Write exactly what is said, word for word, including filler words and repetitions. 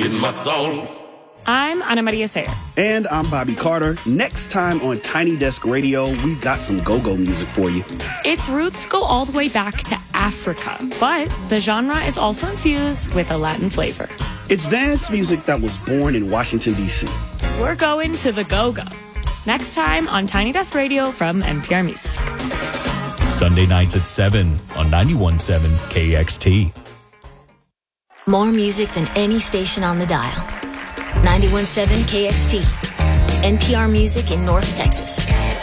in my soul. I'm Ana Maria Sayer. And I'm Bobby Carter. Next time on Tiny Desk Radio, we've got some go-go music for you. Its roots go all the way back to Africa, but the genre is also infused with a Latin flavor. It's dance music that was born in Washington, D C. We're going to the go-go. Next time on Tiny Desk Radio from N P R Music. Sunday nights at seven on ninety-one point seven K X T. More music than any station on the dial. ninety-one point seven K X T. N P R Music in North Texas.